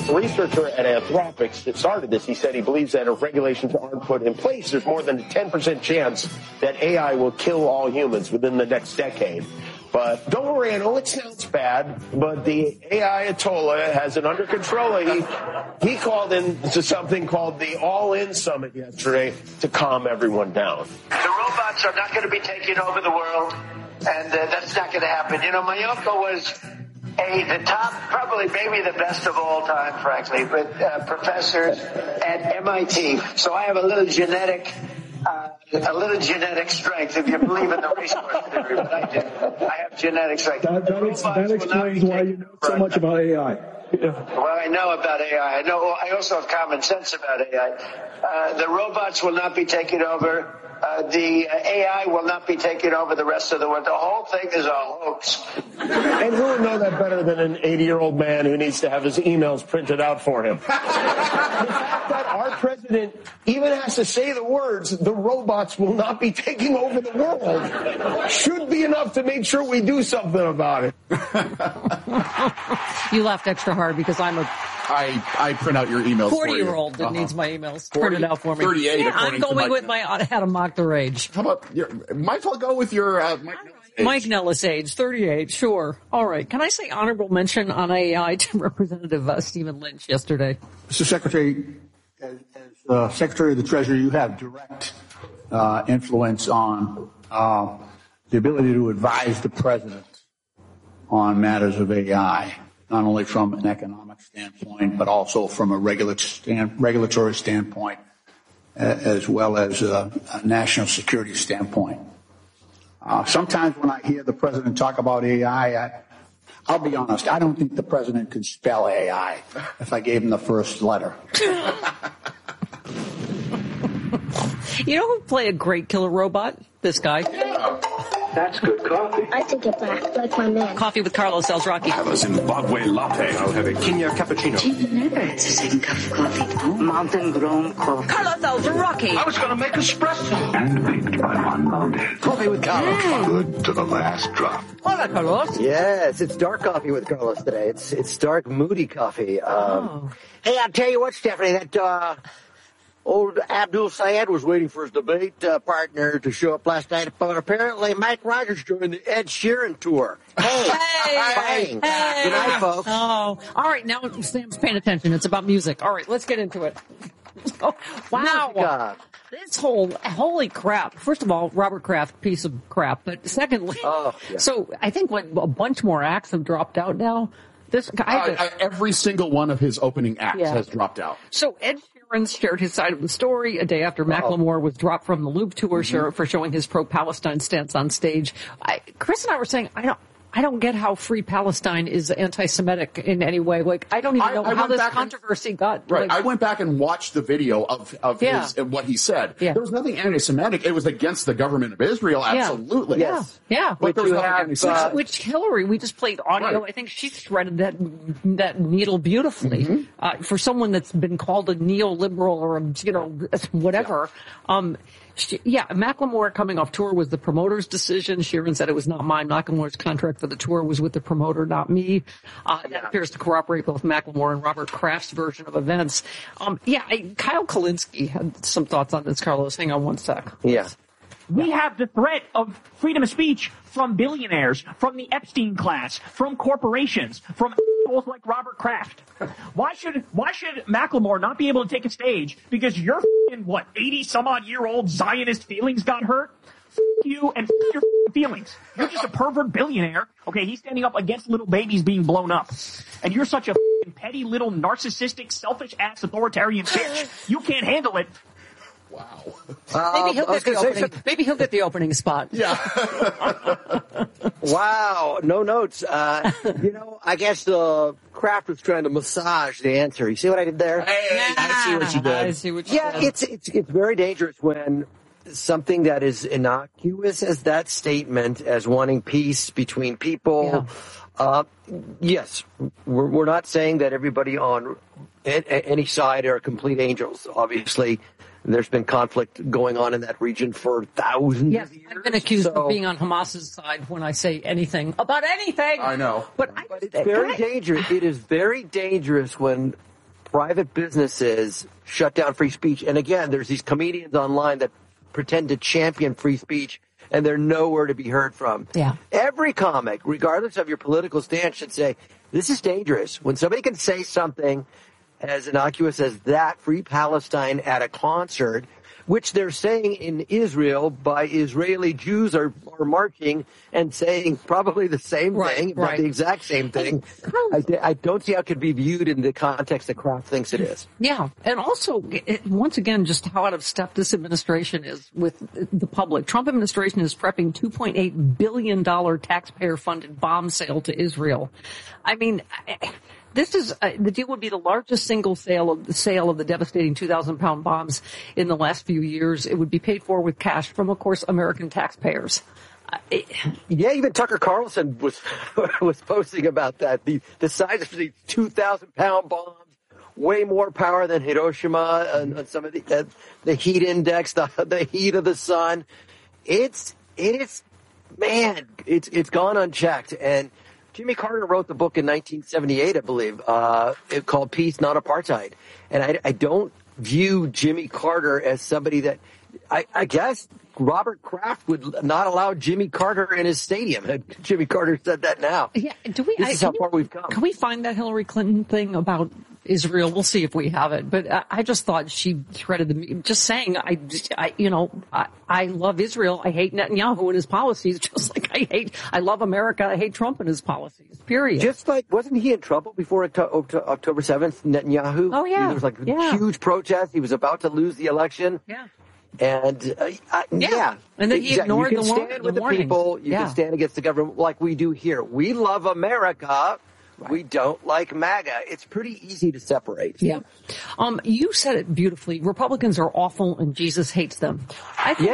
researcher at Anthropic that started this. He said he believes that if regulations aren't put in place, there's more than a 10% chance that AI will kill all humans within the next decade. But don't worry, I know it sounds bad, but the AI Ayatollah has it under control. He called in to something called the All-In Summit yesterday to calm everyone down. The robots are not going to be taking over the world, and that's not going to happen. You know, my uncle was the top, probably maybe the best of all time, frankly, but professors at MIT. So I have a little genetic strength, if you believe in the resource theory, but I do. I have genetic strength. That explains why you know so much about AI. Well, I know about AI. I also have common sense about AI. The robots will not be taking over. The AI will not be taking over the rest of the world. The whole thing is a hoax. And who would know that better than an 80-year-old man who needs to have his emails printed out for him? The fact that our president even has to say the words, the robots will not be taking over the world, should be enough to make sure we do something about it. You laughed extra hard because I print out your emails 40-year-old that needs my emails 40? printed out for me. 38, yeah, I'm going with how to mock their age. How about might as well go with your Mike Nellis age, 38, sure. All right. Can I say honorable mention on AI to Representative Stephen Lynch yesterday? Mr. Secretary, as Secretary of the Treasury, you have direct influence on the ability to advise the president on matters of AI, not only from an economic standpoint, but also from a regulatory standpoint, as well as a national security standpoint. Sometimes when I hear the president talk about AI, I'll be honest, I don't think the president could spell AI if I gave him the first letter. You know who played a great killer robot? This guy. That's good coffee. I take it black, like my man. Coffee with Carlos Alzraki. I have a Zimbabwe latte. I'll have a Kenya cappuccino. He never has a second cup of coffee. Mountain grown coffee. Carlos Alzraki. I was going to make espresso. Handpicked by Juan Valdez. Coffee with Carlos. Good to the last drop. Hola, Carlos. Yes, it's dark coffee with Carlos today. It's dark, moody coffee. Hey, I'll tell you what, Stephanie, that old Abdul Sayed was waiting for his debate partner to show up last night, but apparently Mike Rogers joined the Ed Sheeran tour. Hey. Good night, folks. Oh, all right. Now Sam's paying attention. It's about music. All right, let's get into it. Oh, wow. This holy crap. First of all, Robert Kraft, piece of crap. But secondly, so I think a bunch more acts have dropped out now. This guy, every single one of his opening acts has dropped out. So Ed Sheeran shared his side of the story a day after Macklemore was dropped from the Loop tour for showing his pro-Palestine stance on stage. Chris and I were saying, I don't get how Free Palestine is anti-Semitic in any way. Like, I don't even know how this controversy got. Right. I went back and watched the video of his and what he said. Yeah. There was nothing anti-Semitic. It was against the government of Israel. Absolutely. Yeah. Yeah. But there was nothing anti-Semitic. Which Hillary, we just played audio. Right. I think she threaded that needle beautifully. For someone that's been called a neoliberal or whatever. Macklemore coming off tour was the promoter's decision. Sheeran said it was not mine. Macklemore's contract for the tour was with the promoter, not me. That appears to corroborate both Macklemore and Robert Kraft's version of events. Kyle Kalinske had some thoughts on this, Carlos. Hang on one sec. Yeah. We have the threat of freedom of speech from billionaires, from the Epstein class, from corporations, from assholes like Robert Kraft. Why should Macklemore not be able to take a stage because your 80-some-odd-year-old Zionist feelings got hurt? You and your feelings. You're just a pervert billionaire. Okay, he's standing up against little babies being blown up. And you're such a petty little narcissistic, selfish-ass authoritarian bitch. You can't handle it. Wow. Maybe he'll get the opening spot. Yeah. Wow. No notes. I guess Kraft was trying to massage the answer. You see what I did there? I see what you did. I see what you did. It's very dangerous when something that is innocuous as that statement, as wanting peace between people. Yeah. Yes, we're not saying that everybody on any side are complete angels, obviously. There's been conflict going on in that region for thousands of years. I've been accused of being on Hamas's side when I say anything about anything. I know. But it's very dangerous. It is very dangerous when private businesses shut down free speech. And again, there's these comedians online that pretend to champion free speech, and they're nowhere to be heard from. Yeah. Every comic, regardless of your political stance, should say, this is dangerous. When somebody can say something as innocuous as that, Free Palestine at a concert, which they're saying in Israel by Israeli Jews are marching and saying probably the same thing, not the exact same thing. I don't see how it could be viewed in the context that Kraft thinks it is. Yeah. And also, once again, just how out of step this administration is with the public. Trump administration is prepping $2.8 billion taxpayer-funded bomb sale to Israel. I mean, this is the deal would be the largest single sale of the devastating 2,000-pound bombs in the last few years. It would be paid for with cash from, of course, American taxpayers. Yeah, even Tucker Carlson was posting about that. The size of these 2,000-pound bombs, way more power than Hiroshima and some of the heat index, the heat of the sun. It's gone unchecked. And Jimmy Carter wrote the book in 1978, I believe, called Peace, Not Apartheid. And I don't view Jimmy Carter as somebody that I guess Robert Kraft would not allow Jimmy Carter in his stadium. Jimmy Carter said that now. Yeah, this is how far we've come. Can we find that Hillary Clinton thing about Israel? We'll see if we have it. But I just thought she threaded just saying, I love Israel. I hate Netanyahu and his policies, just like I love America. I hate Trump and his policies, period. Just like, wasn't he in trouble before October 7th, Netanyahu? Oh, yeah. There was huge protest. He was about to lose the election. Yeah. And and then he ignored the warning. You can stand with the people. You can stand against the government like we do here. We love America. Right. We don't like MAGA. It's pretty easy to separate. Yeah. You said it beautifully. Republicans are awful and Jesus hates them. I think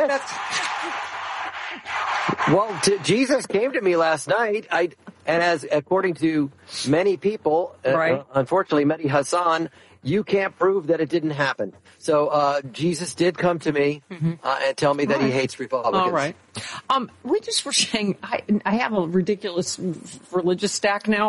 Well, Jesus came to me last night. According to many people, unfortunately, Mehdi Hassan, you can't prove that it didn't happen. So Jesus did come to me and tell me that he hates Republicans. All right. We just were saying I have a ridiculous religious stack now.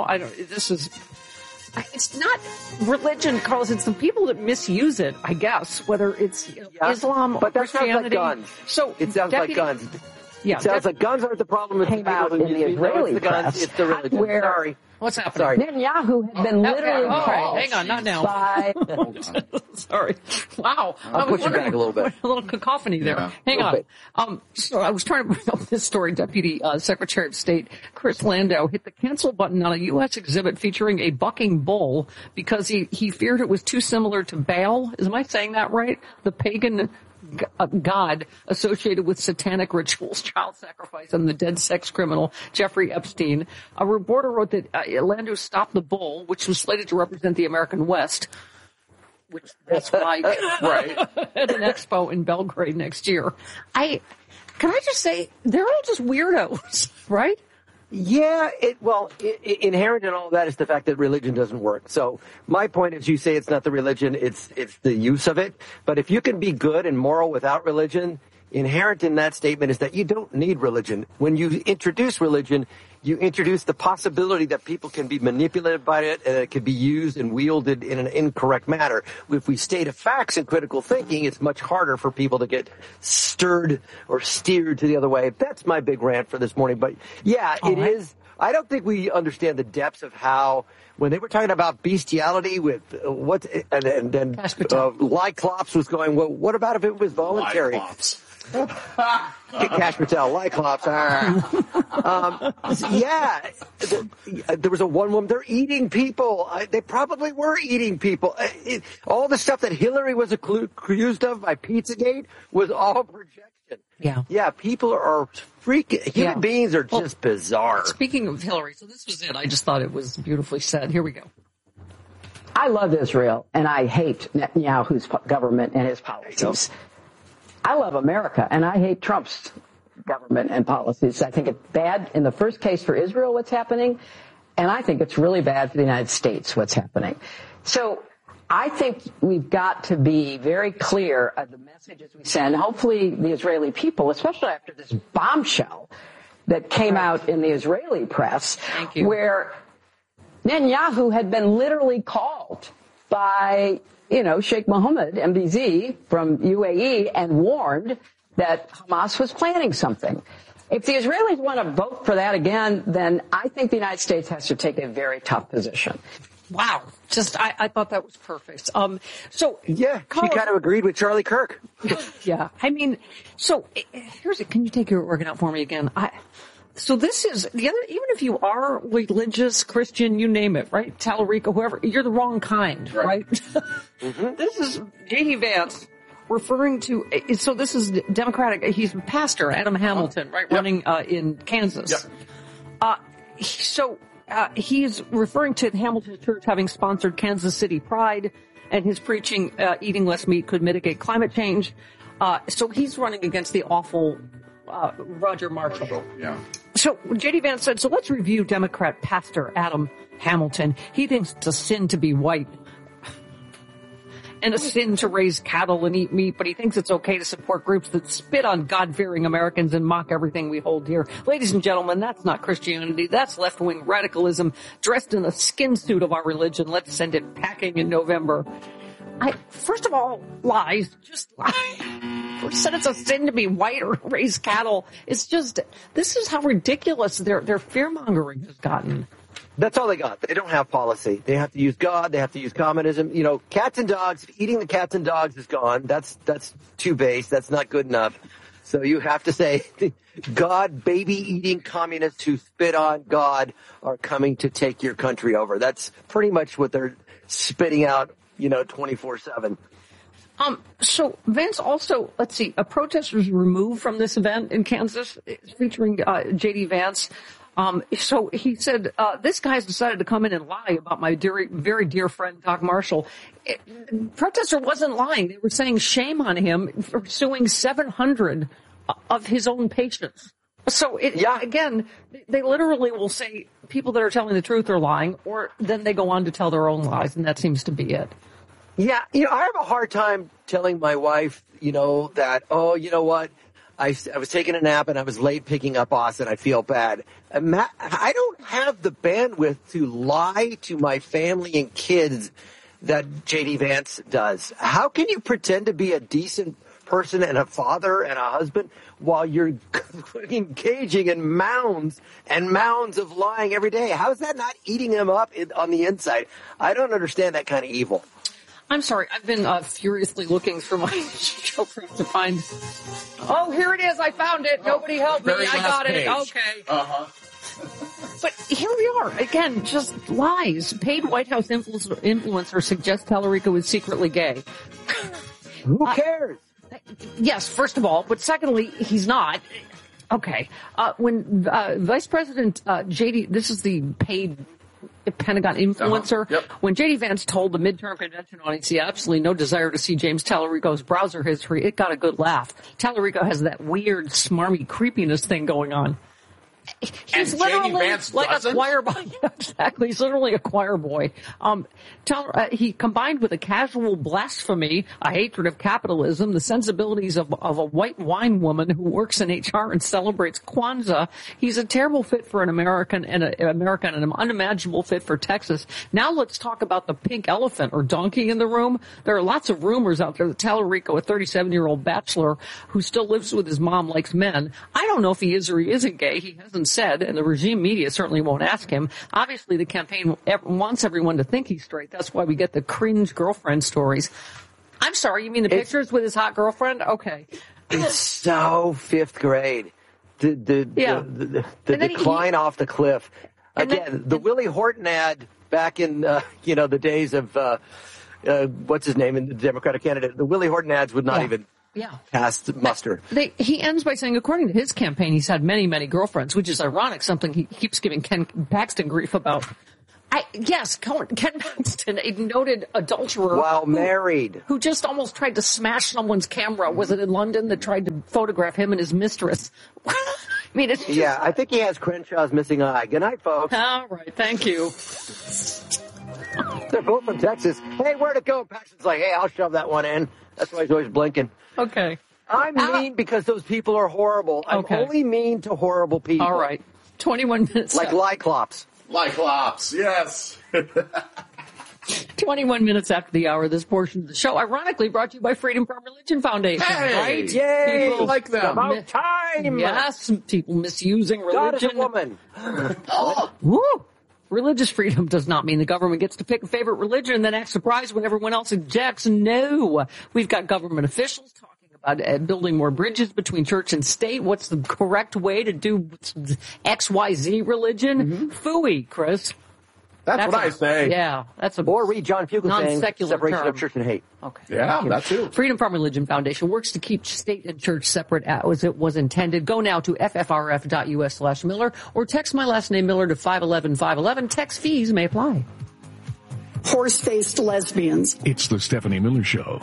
It's not religion, Carlos. It's the people that misuse it, I guess, whether it's Islam or Christianity. But that sounds like guns. So it sounds like guns. Yeah, it sounds like guns aren't the problem. It's came out in the Israeli press. It's the religion. Sorry. What's happening? Sorry. Netanyahu had been literally called. Hang on, not now. Sorry. Wow. I'll push it back a little bit. A little cacophony there. Yeah. Hang on. So I was trying to bring up this story. Deputy Secretary of State Chris Landau hit the cancel button on a U.S. exhibit featuring a bucking bull because he feared it was too similar to Baal. Am I saying that right? The pagan God associated with satanic rituals, child sacrifice, and the dead sex criminal Jeffrey Epstein. A reporter wrote that Landau stopped the bull, which was slated to represent the American West, which that's like at an expo in Belgrade next year. Can I just say, they're all just weirdos, right? Yeah, inherent in all of that is the fact that religion doesn't work. So my point is, you say it's not the religion, it's the use of it. But if you can be good and moral without religion, inherent in that statement is that you don't need religion. When you introduce religion, you introduce the possibility that people can be manipulated by it and it can be used and wielded in an incorrect manner. If we stay to facts and critical thinking, it's much harder for people to get stirred or steered to the other way. That's my big rant for this morning. But yeah, it is. I don't think we understand the depths of how, when they were talking about bestiality with and then Lyclops was going, well, what about if it was voluntary? Lyclops. Cash Patel, Lyclops. There was one woman. They're eating people. They probably were eating people. All the stuff that Hillary was accused of by Pizzagate was all projection. Yeah. People are freaking. Human beings are just bizarre. Speaking of Hillary, so this was it. I just thought it was beautifully said. Here we go. I love Israel, and I hate Netanyahu's government and his policies. I love America, and I hate Trump's government and policies. I think it's bad in the first case for Israel, what's happening, and I think it's really bad for the United States, what's happening. So I think we've got to be very clear of the messages we send. Hopefully the Israeli people, especially after this bombshell that came out in the Israeli press, where Netanyahu had been literally called by, Sheikh Mohammed, MBZ, from UAE, and warned that Hamas was planning something. If the Israelis want to vote for that again, then I think the United States has to take a very tough position. Wow. I thought that was perfect. Yeah, she kind of agreed with Charlie Kirk. Yeah. I mean, can you take your organ out for me again? So this is the other, even if you are religious, Christian, you name it, right? Tallarico, whoever, you're the wrong kind, right? Mm-hmm. This is J.D. Vance referring to, so this is Democratic, he's a pastor, Adam Hamilton, right, running in Kansas. He's referring to the Hamilton Church having sponsored Kansas City Pride, and his preaching, eating less meat could mitigate climate change. So he's running against the awful Roger Marshall. Yeah. So J.D. Vance said, so let's review Democrat pastor Adam Hamilton. He thinks it's a sin to be white and a sin to raise cattle and eat meat, but he thinks it's okay to support groups that spit on God-fearing Americans and mock everything we hold dear. Ladies and gentlemen, that's not Christianity. That's left-wing radicalism dressed in the skin suit of our religion. Let's send it packing in November. First of all, lies. Just lie. First said it's a sin to be white or raise cattle. It's just, this is how ridiculous their fear-mongering has gotten. That's all they got. They don't have policy. They have to use God. They have to use communism. Cats and dogs, eating the cats and dogs is gone. That's too base. That's not good enough. So you have to say, God, baby-eating communists who spit on God are coming to take your country over. That's pretty much what they're spitting out, 24/7. So Vance also, let's see, a protester was removed from this event in Kansas featuring J.D. Vance. So he said, this guy's decided to come in and lie about my very dear friend, Doc Marshall. Protester wasn't lying. They were saying shame on him for suing 700 of his own patients. So again, they literally will say people that are telling the truth are lying, or then they go on to tell their own lies, and that seems to be it. Yeah, I have a hard time telling my wife, that, you know what? I was taking a nap and I was late picking up Austin. I feel bad. I don't have the bandwidth to lie to my family and kids that J.D. Vance does. How can you pretend to be a decent person and a father and a husband while you're engaging in mounds and mounds of lying every day? How is that not eating him up on the inside? I don't understand that kind of evil. I'm sorry. I've been furiously looking for my children to find. Oh, here it is. I found it. Nobody help me. I got it. Okay. But here we are. Again, just lies. Paid White House influencer suggests Tallarico is secretly gay. Who cares? Yes, first of all. But secondly, he's not. Okay. When Vice President J.D., this is the paid Pentagon influencer. Yep. When J.D. Vance told the midterm convention audience he had absolutely no desire to see James Tallarico's browser history, it got a good laugh. Tallarico has that weird, smarmy creepiness thing going on. He's literally like a choir boy. Exactly. He's literally a choir boy. He combined with a casual blasphemy, a hatred of capitalism, the sensibilities of a white wine woman who works in HR and celebrates Kwanzaa. He's a terrible fit for an American and an unimaginable fit for Texas. Now let's talk about the pink elephant or donkey in the room. There are lots of rumors out there that Tallarico, a 37-year-old bachelor who still lives with his mom, likes men. I don't know if he is or he isn't gay. He hasn't said, and the regime media certainly won't ask him. Obviously, the campaign wants everyone to think he's straight. That's why we get the cringe girlfriend stories. I'm sorry, you mean the pictures with his hot girlfriend? Okay. It's so fifth grade. The decline off the cliff. Again, the Willie Horton ad back in, the days of, what's his name, in the Democratic candidate. The Willie Horton ads would not even past muster. He ends by saying, according to his campaign, he's had many, many girlfriends, which is ironic, something he keeps giving Ken Paxton grief about. Ken Paxton, a noted adulterer. While married. Who just almost tried to smash someone's camera. Was it in London that tried to photograph him and his mistress? I mean, it's just... Yeah, I think he has Crenshaw's missing eye. Good night, folks. All right, thank you. They're both from Texas. Hey, where'd it go? Paxton's like, hey, I'll shove that one in. That's why he's always blinking. Okay. I'm mean because those people are horrible. I'm only mean to horrible people. All right. 21 minutes. Like Lyclops. Lyclops, yes. 21 minutes after the hour, this portion of the show, ironically, brought to you by Freedom From Religion Foundation. Hey, right? Yay! People like them. About time! Yes, people misusing religion. God is a woman. Woo! Religious freedom does not mean the government gets to pick a favorite religion and then act surprised when everyone else objects. No. We've got government officials talking about building more bridges between church and state. What's the correct way to do XYZ religion? Phooey, Chris. That's what I say. Yeah, that's a or read John Fugel saying separation term. of church and hate. Okay. Yeah, that too. Freedom From Religion Foundation works to keep state and church separate as it was intended. Go now to ffrf.us/Miller or text my last name Miller to 511-511. Text fees may apply. Horse-faced lesbians. It's the Stephanie Miller Show.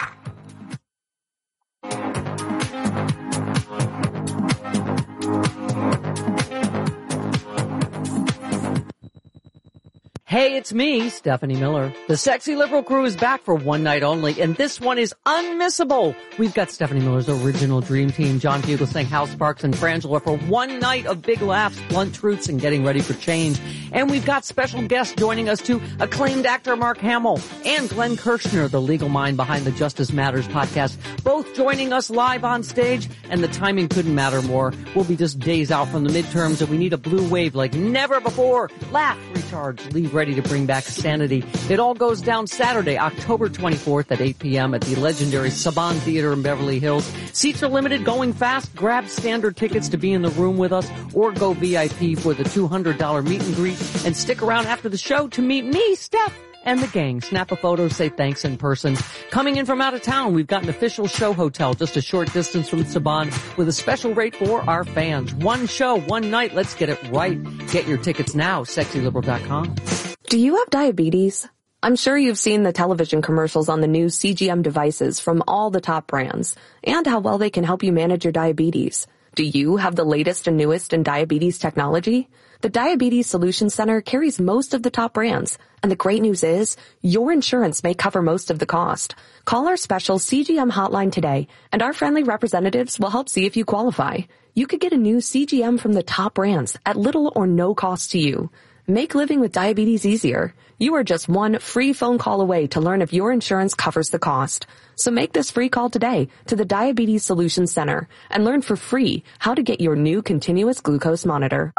Hey, it's me, Stephanie Miller. The Sexy Liberal Crew is back for one night only, and this one is unmissable. We've got Stephanie Miller's original dream team, John Fugelsang, Hal Sparks, and Frangela for one night of big laughs, blunt truths, and getting ready for change. And we've got special guests joining us too, acclaimed actor Mark Hamill and Glenn Kirshner, the legal mind behind the Justice Matters podcast, both joining us live on stage, and the timing couldn't matter more. We'll be just days out from the midterms, and we need a blue wave like never before. Laugh, recharge, leave ready to bring back sanity. It all goes down Saturday, October 24th at 8 p.m. at the legendary Saban Theater in Beverly Hills. Seats are limited, going fast. Grab standard tickets to be in the room with us or go VIP for the $200 meet and greet and stick around after the show to meet me, Steph, and the gang. Snap a photo, say thanks in person. Coming in from out of town, we've got an official show hotel just a short distance from Saban with a special rate for our fans. One show, one night. Let's get it right. Get your tickets now, sexyliberal.com. Do you have diabetes? I'm sure you've seen the television commercials on the new CGM devices from all the top brands and how well they can help you manage your diabetes. Do you have the latest and newest in diabetes technology? The Diabetes Solutions Center carries most of the top brands, and the great news is your insurance may cover most of the cost. Call our special CGM hotline today, and our friendly representatives will help see if you qualify. You could get a new CGM from the top brands at little or no cost to you. Make living with diabetes easier. You are just one free phone call away to learn if your insurance covers the cost. So make this free call today to the Diabetes Solutions Center and learn for free how to get your new continuous glucose monitor.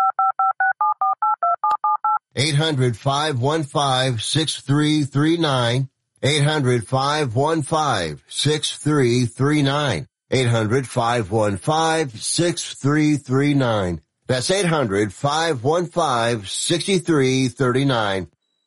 800-515-6339. 800-515-6339. 800-515-6339. That's 800-515-6339.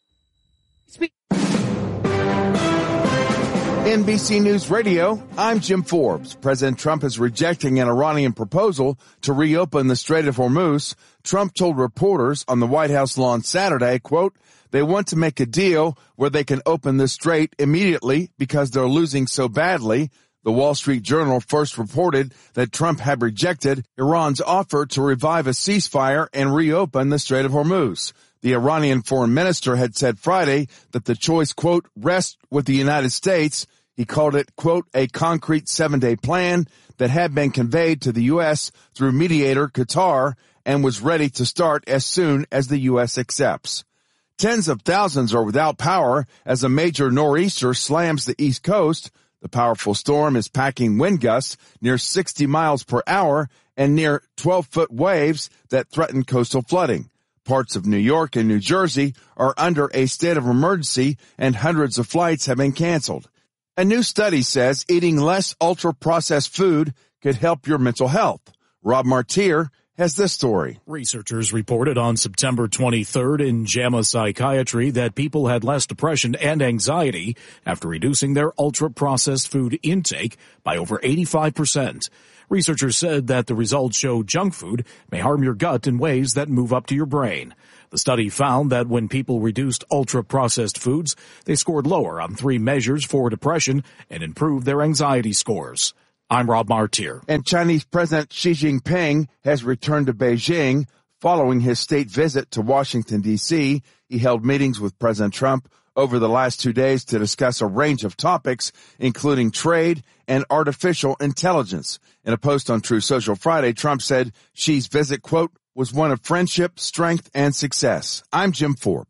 NBC News Radio, I'm Jim Forbes. President Trump is rejecting an Iranian proposal to reopen the Strait of Hormuz. Trump told reporters on the White House lawn Saturday, quote, they want to make a deal where they can open the strait immediately because they're losing so badly. The Wall Street Journal first reported that Trump had rejected Iran's offer to revive a ceasefire and reopen the Strait of Hormuz. The Iranian foreign minister had said Friday that the choice, quote, rests with the United States. He called it, quote, a concrete 7-day plan that had been conveyed to the U.S. through mediator Qatar and was ready to start as soon as the U.S. accepts. Tens of thousands are without power as a major nor'easter slams the East Coast. The powerful storm is packing wind gusts near 60 miles per hour and near 12-foot waves that threaten coastal flooding. Parts of New York and New Jersey are under a state of emergency and hundreds of flights have been canceled. A new study says eating less ultra-processed food could help your mental health. Rob Martier has this story. Researchers reported on September 23rd in JAMA Psychiatry that people had less depression and anxiety after reducing their ultra-processed food intake by over 85%. Researchers said that the results show junk food may harm your gut in ways that move up to your brain. The study found that when people reduced ultra-processed foods, they scored lower on 3 measures for depression and improved their anxiety scores. I'm Rob Martier. And Chinese President Xi Jinping has returned to Beijing following his state visit to Washington, D.C. He held meetings with President Trump over the last 2 days to discuss a range of topics, including trade and artificial intelligence. In a post on Truth Social Friday, Trump said Xi's visit, quote, was one of friendship, strength, and success. I'm Jim Forbes.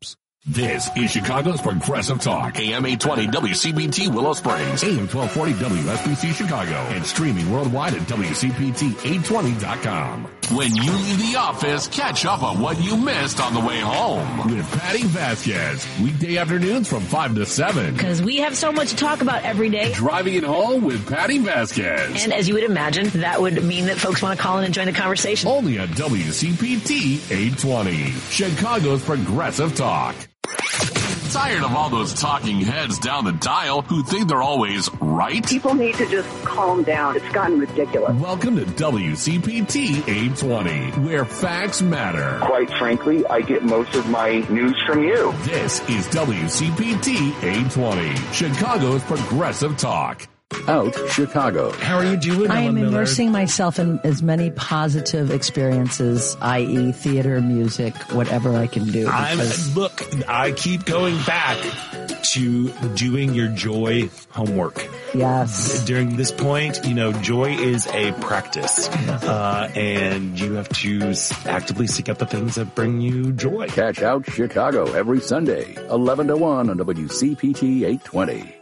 This is Chicago's Progressive Talk. AM 820 WCPT Willow Springs. AM 1240 WSBC Chicago. And streaming worldwide at WCPT820.com. When you leave the office, catch up on what you missed on the way home with Patty Vasquez. Weekday afternoons from 5 to 7. Because we have so much to talk about every day. Driving it home with Patty Vasquez. And as you would imagine, that would mean that folks want to call in and join the conversation. Only on WCPT 820. Chicago's Progressive Talk. Tired of all those talking heads down the dial who think they're always right? People need to just calm down. It's gotten ridiculous. Welcome to WCPT 820, where facts matter. Quite frankly, I get most of my news from you. This is WCPT 820, Chicago's Progressive Talk. Out Chicago. How are you doing? I am immersing myself in as many positive experiences, i.e. theater, music, whatever I can do. Look, I keep going back to doing your joy homework. Yes. During this point, joy is a practice. And you have to actively seek out the things that bring you joy. Catch Out Chicago every Sunday, 11 to 1 on WCPT 820.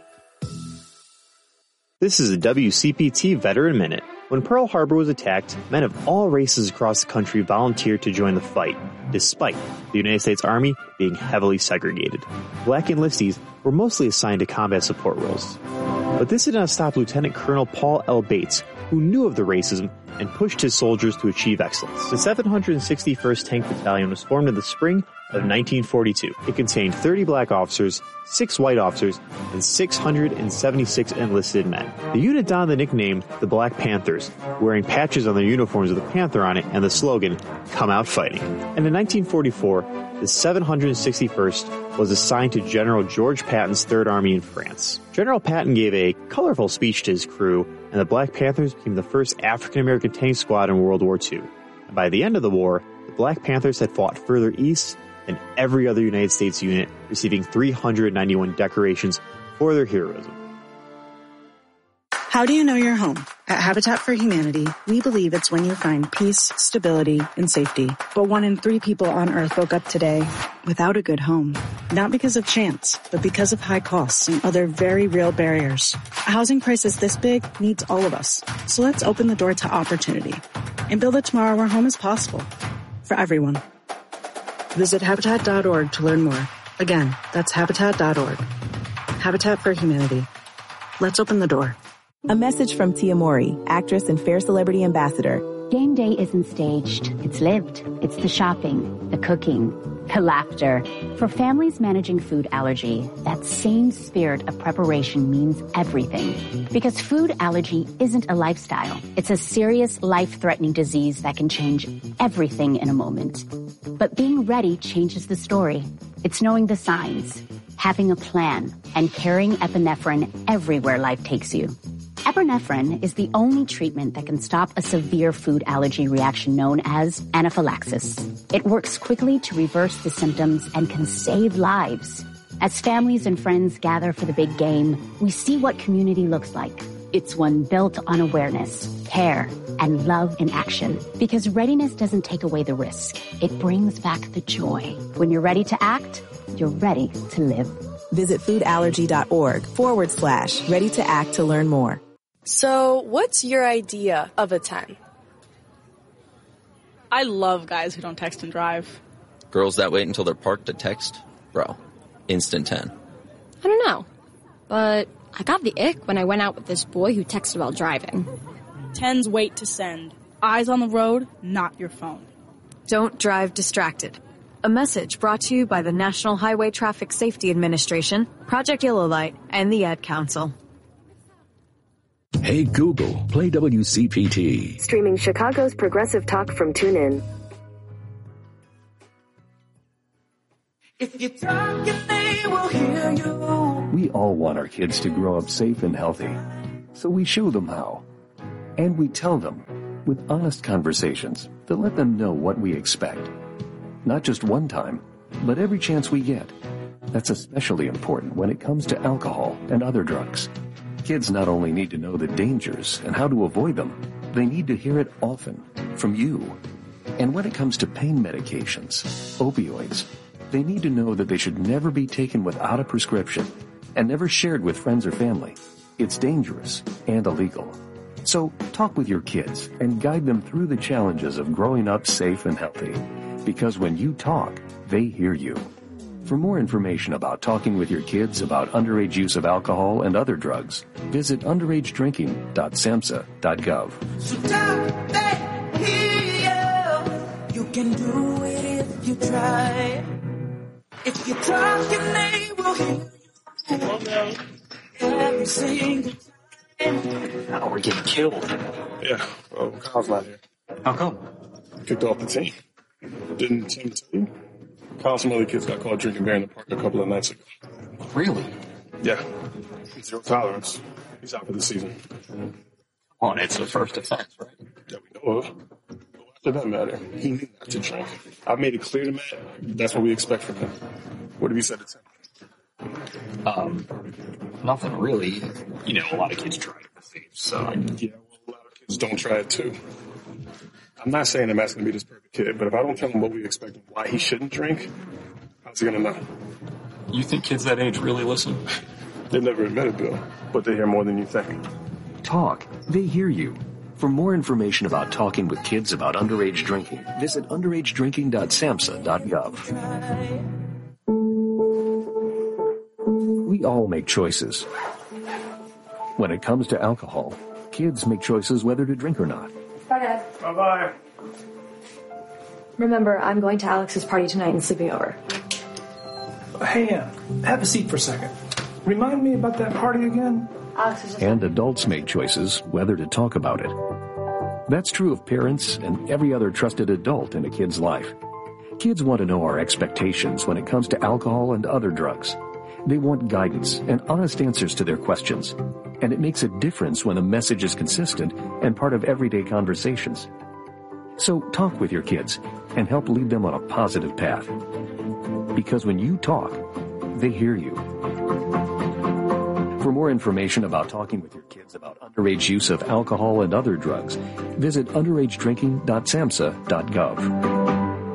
This is a WCPT Veteran Minute. When Pearl Harbor was attacked, men of all races across the country volunteered to join the fight, despite the United States Army being heavily segregated. Black enlistees were mostly assigned to combat support roles. But this did not stop Lieutenant Colonel Paul L. Bates, who knew of the racism and pushed his soldiers to achieve excellence. The 761st Tank Battalion was formed in the spring of 1942. It contained 30 black officers, 6 white officers, and 676 enlisted men. The unit donned the nickname the Black Panthers, wearing patches on their uniforms with a panther on it and the slogan, "Come Out Fighting." And in 1944, the 761st was assigned to General George Patton's Third Army in France. General Patton gave a colorful speech to his crew, and the Black Panthers became the first African-American tank squad in World War II. And by the end of the war, the Black Panthers had fought further east than every other United States unit, receiving 391 decorations for their heroism. How do you know you're home? At Habitat for Humanity, we believe it's when you find peace, stability, and safety. But 1 in 3 people on Earth woke up today without a good home. Not because of chance, but because of high costs and other very real barriers. A housing crisis this big needs all of us. So let's open the door to opportunity and build a tomorrow where home is possible for everyone. Visit Habitat.org to learn more. Again, that's Habitat.org. Habitat for Humanity. Let's open the door. A message from Tia Mowry, actress and Fair Celebrity Ambassador. Game day isn't staged. It's lived. It's the shopping, the cooking, the laughter. For families managing food allergy, that same spirit of preparation means everything. Because food allergy isn't a lifestyle. It's a serious, life-threatening disease that can change everything in a moment. But being ready changes the story. It's knowing the signs, having a plan, and carrying epinephrine everywhere life takes you. Epinephrine is the only treatment that can stop a severe food allergy reaction known as anaphylaxis. It works quickly to reverse the symptoms and can save lives. As families and friends gather for the big game, we see what community looks like. It's one built on awareness, care, and love in action. Because readiness doesn't take away the risk. It brings back the joy. When you're ready to act, you're ready to live. Visit foodallergy.org/ready to act to learn more. So, what's your idea of a 10? I love guys who don't text and drive. Girls that wait until they're parked to text? Bro, instant 10. I don't know, but I got the ick when I went out with this boy who texted while driving. 10s wait to send. Eyes on the road, not your phone. Don't drive distracted. A message brought to you by the National Highway Traffic Safety Administration, Project Yellow Light, and the Ad Council. Hey Google, play WCPT. Streaming Chicago's Progressive Talk from TuneIn. If you talk, if they will hear you. We all want our kids to grow up safe and healthy, so we show them how. And we tell them with honest conversations that let them know what we expect. Not just one time, but every chance we get. That's especially important when it comes to alcohol and other drugs. Kids not only need to know the dangers and how to avoid them, they need to hear it often from you. And when it comes to pain medications, opioids, They need to know that they should never be taken without a prescription and never shared with friends or family. It's dangerous and illegal. So talk with your kids and guide them through the challenges of growing up safe and healthy. Because when you talk, they hear you. For more information about talking with your kids about underage use of alcohol and other drugs, visit underagedrinking.samhsa.gov. So talk, they hear you. You can do it if you try. If you talk and they will hear you. Every single time. Oh, we're getting killed. Yeah, well, Kyle's not here. How come? Kicked off the team. Didn't Tim tell you? Kyle, some other kids got caught drinking beer in the park a couple of nights ago. Really? Yeah. Zero tolerance. He's out for the season. Come on, it's the first offense, right? That we know of. But why does that matter? He knew not to drink. I've made it clear to Matt that's what we expect from him. What have you said to Tim? Nothing really. You know, a lot of kids try to behave, so. Yeah, well, a lot of kids don't try it too. I'm not saying that Matt's going to be this perfect kid, but if I don't tell him what we expect and why he shouldn't drink, how's he going to know? You think kids that age really listen? They've never admitted, Bill, but they hear more than you think. Talk. They hear you. For more information about talking with kids about underage drinking, visit underagedrinking.samhsa.gov. We all make choices. When it comes to alcohol, kids make choices whether to drink or not. Bye, Dad. Bye-bye. Remember, I'm going to Alex's party tonight and sleeping over. Hey, have a seat for a second. Remind me about that party again? Alex is just... And adults make choices whether to talk about it. That's true of parents and every other trusted adult in a kid's life. Kids want to know our expectations when it comes to alcohol and other drugs. They want guidance and honest answers to their questions. And it makes a difference when the message is consistent and part of everyday conversations. So talk with your kids and help lead them on a positive path. Because when you talk, they hear you. For more information about talking with your kids about underage use of alcohol and other drugs, visit underagedrinking.samhsa.gov.